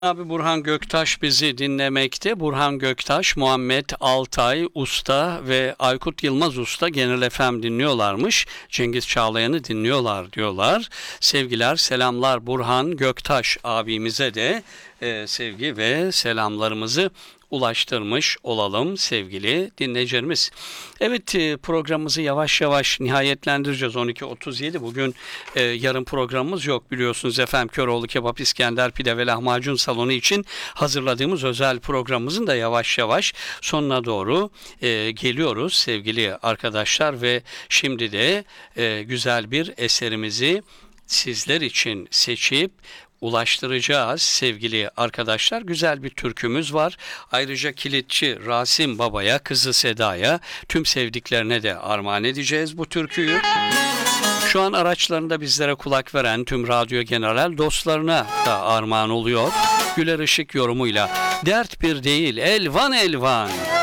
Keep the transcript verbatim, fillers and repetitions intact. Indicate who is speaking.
Speaker 1: Abi Burhan Göktaş bizi dinlemekte. Burhan Göktaş, Muhammed Altay Usta ve Aykut Yılmaz Usta Genel F M dinliyorlarmış. Cengiz Çağlayan'ı dinliyorlar diyorlar. Sevgiler, selamlar Burhan Göktaş abimize de e, sevgi ve selamlarımızı ulaştırmış olalım sevgili dinleyicilerimiz. Evet, e, programımızı yavaş yavaş nihayetlendireceğiz. on iki otuz yedi bugün e, yarın programımız yok biliyorsunuz efendim. Köroğlu Kebap, İskender Pide ve Lahmacun Salonu için hazırladığımız özel programımızın da yavaş yavaş sonuna doğru e, geliyoruz sevgili arkadaşlar ve şimdi de e, güzel bir eserimizi sizler için seçip ulaştıracağız sevgili arkadaşlar. Güzel bir türkümüz var. Ayrıca kilitçi Rasim Baba'ya, kızı Seda'ya, tüm sevdiklerine de armağan edeceğiz bu türküyü. Şu an araçlarında bizlere kulak veren tüm radyo general dostlarına da armağan oluyor. Güler Işık yorumuyla dert bir değil elvan elvan.